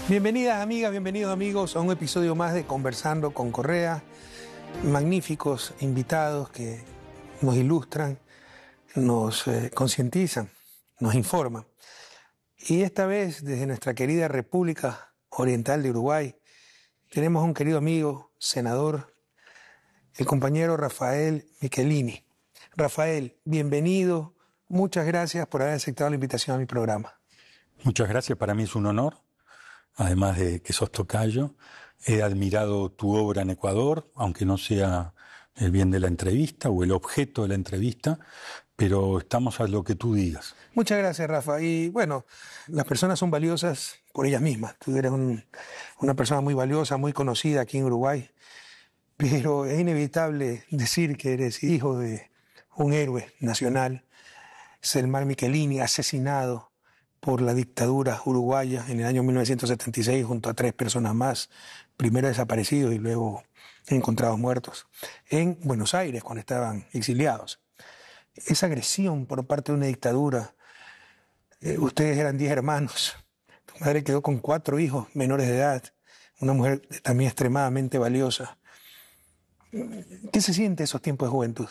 Bienvenidas amigas, bienvenidos amigos a un episodio más de Conversando con Correa. Magníficos invitados que nos ilustran, nos concientizan, nos informan. Y esta vez desde nuestra querida República Oriental de Uruguay tenemos a un querido amigo, senador, el compañero Rafael Michelini. Rafael, bienvenido, muchas gracias por haber aceptado la invitación a mi programa. Muchas gracias, para mí es un honor. Además de que sos tocayo, he admirado tu obra en Ecuador, aunque no sea el bien de la entrevista o el objeto de la entrevista, pero estamos a lo que tú digas. Muchas gracias, Rafa. Y bueno, las personas son valiosas por ellas mismas. Tú eres una persona muy valiosa, muy conocida aquí en Uruguay, pero es inevitable decir que eres hijo de un héroe nacional, Selmar Michelini, asesinado por la dictadura uruguaya en el año 1976 junto a 3 personas más, primero desaparecidos y luego encontrados muertos, en Buenos Aires cuando estaban exiliados. Esa agresión por parte de una dictadura, ustedes eran 10 hermanos, tu madre quedó con 4 hijos menores de edad, una mujer también extremadamente valiosa. ¿Qué se siente esos tiempos de juventud?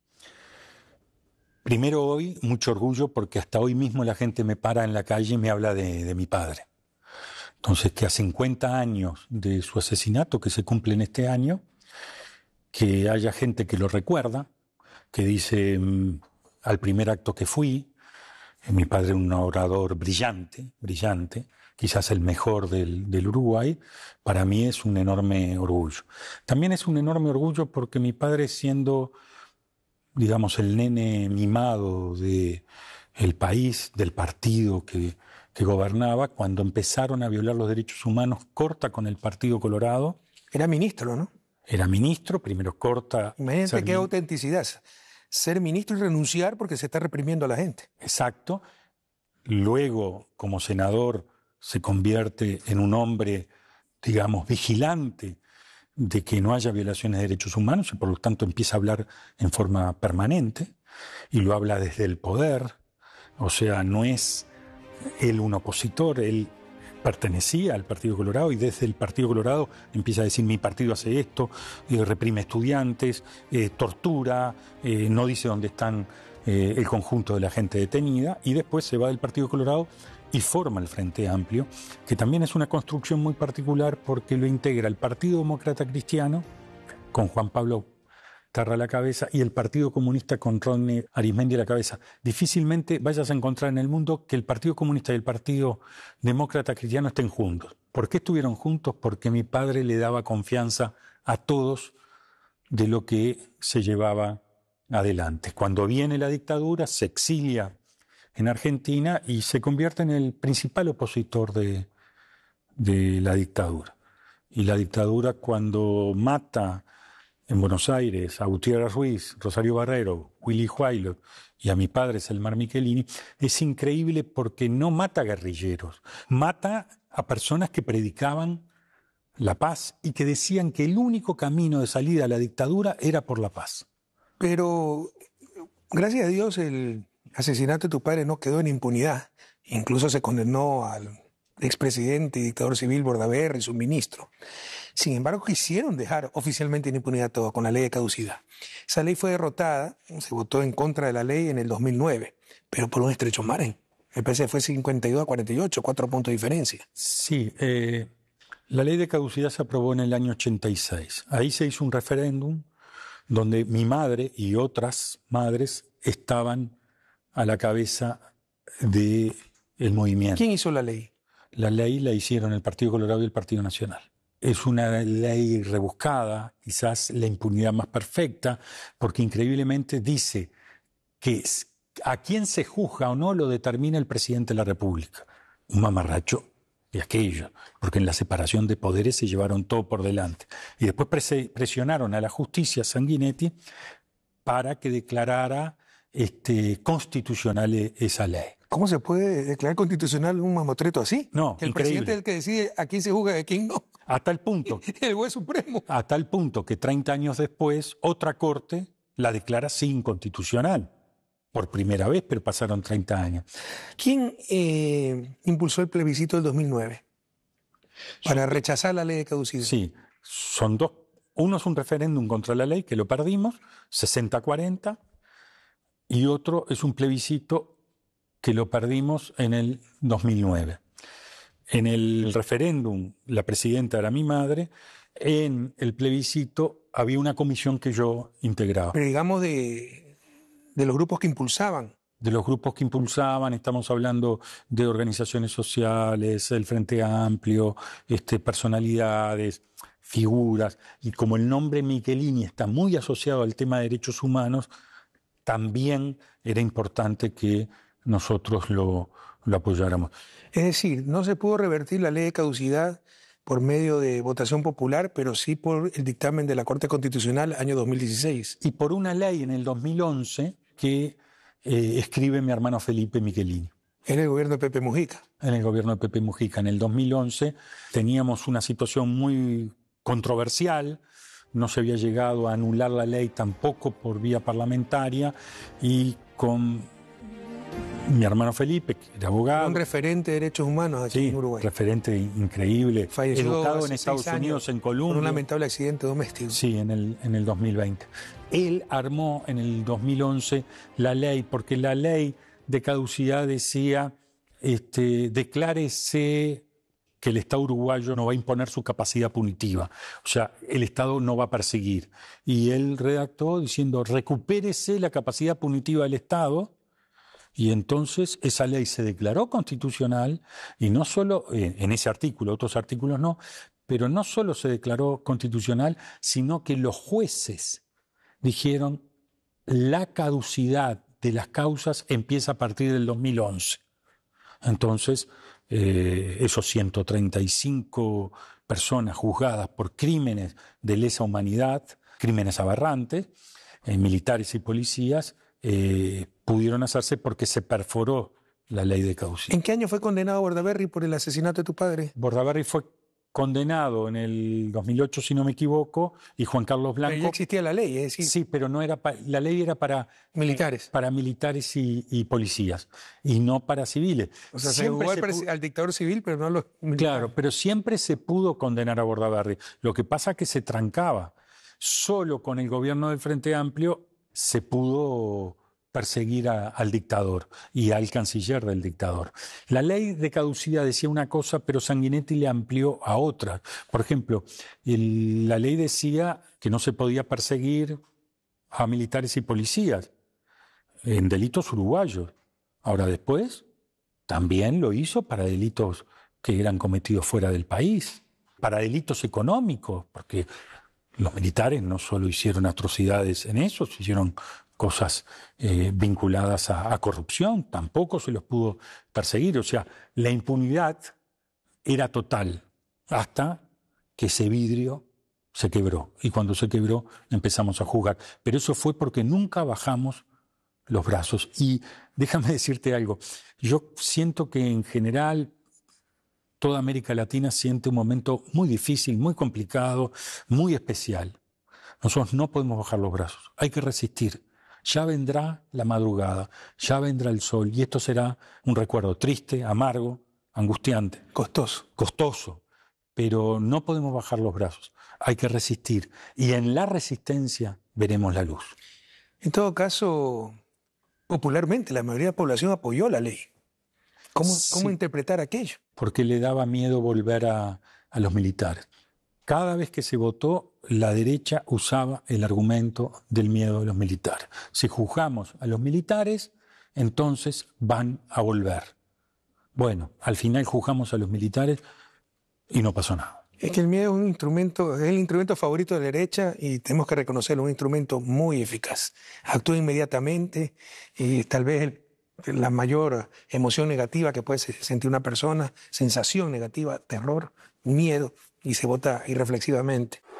Primero hoy, mucho orgullo porque hasta hoy mismo la gente me para en la calle y me habla de mi padre. Entonces, que a 50 años de su asesinato, que se cumple en este año, que haya gente que lo recuerda, que dice, al primer acto que fui, mi padre era un orador brillante, quizás el mejor del Uruguay, para mí es un enorme orgullo. También es un enorme orgullo porque mi padre, siendo, digamos, el nene mimado del país, del partido que gobernaba, cuando empezaron a violar los derechos humanos, corta con el Partido Colorado. Era ministro, ¿no? Era ministro, primero corta. Imagínate qué autenticidad, ser ministro y renunciar porque se está reprimiendo a la gente. Exacto. Luego, como senador, se convierte en un hombre, digamos, vigilante de que no haya violaciones de derechos humanos y por lo tanto empieza a hablar en forma permanente y lo habla desde el poder, o sea, no es él un opositor, él pertenecía al Partido Colorado y desde el Partido Colorado empieza a decir mi partido hace esto, reprime estudiantes, tortura, no dice dónde están el conjunto de la gente detenida y después se va del Partido Colorado y forma el Frente Amplio, que también es una construcción muy particular porque lo integra el Partido Demócrata Cristiano, con Juan Pablo Tarra a la cabeza, y el Partido Comunista con Rodney Arismendi a la cabeza. Difícilmente vayas a encontrar en el mundo que el Partido Comunista y el Partido Demócrata Cristiano estén juntos. ¿Por qué estuvieron juntos? Porque mi padre le daba confianza a todos de lo que se llevaba adelante. Cuando viene la dictadura, se exilia en Argentina y se convierte en el principal opositor de la dictadura. Y la dictadura, cuando mata en Buenos Aires a Gutiérrez Ruiz, Rosario Barrero, Willy Huailot y a mi padre Selmar Michelini, es increíble porque no mata a guerrilleros, mata a personas que predicaban la paz y que decían que el único camino de salida a la dictadura era por la paz. Pero, gracias a Dios, el asesinato de tu padre no quedó en impunidad. Incluso se condenó al expresidente y dictador civil Bordaberry y su ministro. Sin embargo, quisieron dejar oficialmente en impunidad todo con la ley de caducidad. Esa ley fue derrotada, se votó en contra de la ley en el 2009, pero por un estrecho margen. El PC fue 52-48, 4 puntos de diferencia. Sí, la ley de caducidad se aprobó en el año 86. Ahí se hizo un referéndum donde mi madre y otras madres estaban a la cabeza del movimiento. ¿Quién hizo la ley? La ley la hicieron el Partido Colorado y el Partido Nacional. Es una ley rebuscada, quizás la impunidad más perfecta, porque increíblemente dice que a quién se juzga o no lo determina el presidente de la República. Un mamarracho de aquello, porque en la separación de poderes se llevaron todo por delante. Y después presionaron a la justicia Sanguinetti para que declarara constitucional esa ley. ¿Cómo se puede declarar constitucional un mamotreto así? No, el presidente es el que decide a quién se juzga y a quién no. A tal punto. El juez supremo. A tal punto que 30 años después, otra corte la declara inconstitucional. Por primera vez, pero pasaron 30 años. ¿Quién impulsó el plebiscito del 2009? Para rechazar la ley de caducidad. Sí, son dos. Uno es un referéndum contra la ley, que lo perdimos, 60-40, y otro es un plebiscito que lo perdimos en el 2009. En el referéndum, la presidenta era mi madre. En el plebiscito había una comisión que yo integraba. Pero digamos de los grupos que impulsaban. De los grupos que impulsaban, estamos hablando de organizaciones sociales, el Frente Amplio, personalidades, figuras, y como el nombre Michelini está muy asociado al tema de derechos humanos, también era importante que nosotros lo apoyáramos. Es decir, no se pudo revertir la ley de caducidad por medio de votación popular, pero sí por el dictamen de la Corte Constitucional año 2016. Y por una ley en el 2011 que escribe mi hermano Felipe Michelini. En el gobierno de Pepe Mujica. En el gobierno de Pepe Mujica. En el 2011 teníamos una situación muy controversial, no se había llegado a anular la ley tampoco por vía parlamentaria, y con mi hermano Felipe, que era abogado. Un referente de derechos humanos aquí en Uruguay. Referente increíble. Falleció educado en Estados Unidos, en Colombia. Por un lamentable accidente doméstico. Sí, en el 2020. Él armó en el 2011 la ley, porque la ley de caducidad decía, declárese que el Estado uruguayo no va a imponer su capacidad punitiva. O sea, el Estado no va a perseguir. Y él redactó diciendo, recupérese la capacidad punitiva del Estado. Y entonces esa ley se declaró constitucional, y no solo en ese artículo, otros artículos no, pero no solo se declaró constitucional, sino que los jueces dijeron la caducidad de las causas empieza a partir del 2011. Entonces, esos 135 personas juzgadas por crímenes de lesa humanidad, crímenes aberrantes, militares y policías, pudieron hacerse porque se perforó la ley de caducidad. ¿En qué año fue condenado Bordaberry por el asesinato de tu padre? Bordaberry fue condenado en el 2008, si no me equivoco, y Juan Carlos Blanco... Pero ya existía la ley, es decir... Sí, pero no era la ley era para... Militares. Para militares y policías, y no para civiles. O sea, se jugó al dictador civil, pero no a los militares. Claro, pero siempre se pudo condenar a Bordaberry. Lo que pasa es que se trancaba. Solo con el gobierno del Frente Amplio se pudo perseguir al dictador y al canciller del dictador. La ley de caducidad decía una cosa, pero Sanguinetti le amplió a otra. Por ejemplo, la ley decía que no se podía perseguir a militares y policías en delitos uruguayos. Ahora después también lo hizo para delitos que eran cometidos fuera del país, para delitos económicos, porque los militares no solo hicieron atrocidades en eso, hicieron cosas vinculadas a corrupción, tampoco se los pudo perseguir. O sea, la impunidad era total hasta que ese vidrio se quebró. Y cuando se quebró empezamos a juzgar. Pero eso fue porque nunca bajamos los brazos. Y déjame decirte algo, yo siento que en general toda América Latina siente un momento muy difícil, muy complicado, muy especial. Nosotros no podemos bajar los brazos, hay que resistir. Ya vendrá la madrugada, ya vendrá el sol, y esto será un recuerdo triste, amargo, angustiante. Costoso, pero no podemos bajar los brazos, hay que resistir. Y en la resistencia veremos la luz. En todo caso, popularmente la mayoría de la población apoyó la ley. ¿Cómo interpretar aquello? Porque le daba miedo volver a los militares. Cada vez que se votó, la derecha usaba el argumento del miedo de los militares. Si juzgamos a los militares, entonces van a volver. Bueno, al final juzgamos a los militares y no pasó nada. Es que el miedo es el instrumento favorito de la derecha, y tenemos que reconocerlo, un instrumento muy eficaz. Actúa inmediatamente, y tal vez la mayor emoción negativa que puede sentir una persona, sensación negativa, terror, miedo, y se vota irreflexivamente.